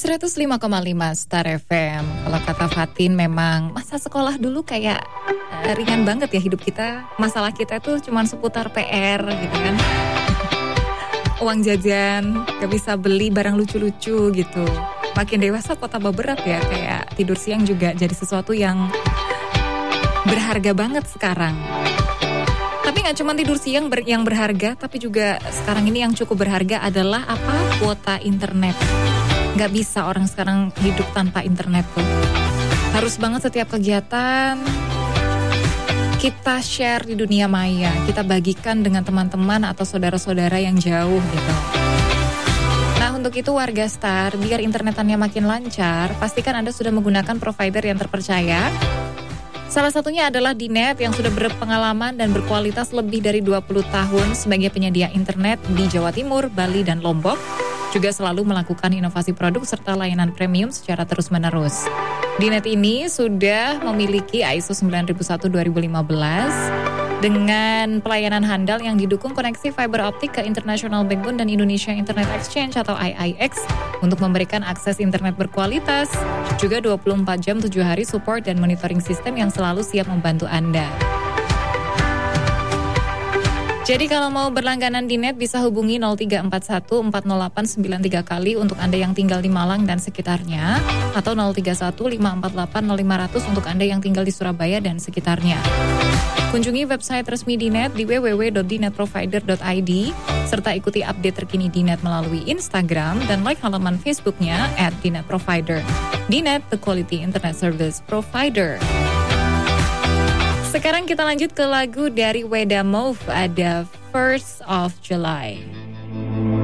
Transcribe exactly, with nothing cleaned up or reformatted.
seratus lima koma lima Star F M. Kalau kata Fatin, memang masa sekolah dulu kayak uh, ringan banget ya hidup kita. Masalah kita tuh cuma seputar P R gitu kan. Uang jajan, gak bisa beli barang lucu-lucu gitu. Makin dewasa kok tambah berat ya, kayak tidur siang juga jadi sesuatu yang berharga banget sekarang. Tapi gak cuma tidur siang ber- yang berharga, tapi juga sekarang ini yang cukup berharga adalah apa? Kuota internet. Gak bisa orang sekarang hidup tanpa internet tuh. Harus banget setiap kegiatan kita share di dunia maya, kita bagikan dengan teman-teman atau saudara-saudara yang jauh gitu. Nah, untuk itu warga Star, biar internetannya makin lancar, pastikan Anda sudah menggunakan provider yang terpercaya. Salah satunya adalah Dinet yang sudah berpengalaman dan berkualitas lebih dari dua puluh tahun sebagai penyedia internet di Jawa Timur, Bali, dan Lombok. Juga selalu melakukan inovasi produk serta layanan premium secara terus-menerus. Dinet ini sudah memiliki I S O sembilan ribu satu dua ribu lima belas dengan pelayanan handal yang didukung koneksi fiber optik ke International Backbone dan Indonesia Internet Exchange atau I I X untuk memberikan akses internet berkualitas, juga dua puluh empat jam tujuh hari support dan monitoring sistem yang selalu siap membantu Anda. Jadi kalau mau berlangganan di Net bisa hubungi nol tiga empat satu empat nol delapan sembilan tiga kali untuk Anda yang tinggal di Malang dan sekitarnya, atau nol tiga satu lima empat delapan nol lima nol nol untuk Anda yang tinggal di Surabaya dan sekitarnya. Kunjungi website resmi Dinet di w w w dot dinetprovider dot i d serta ikuti update terkini Dinet melalui Instagram dan like halaman Facebooknya at dinetprovider. Dinet, the quality internet service provider. Sekarang kita lanjut ke lagu dari Weda Move, ada First of July.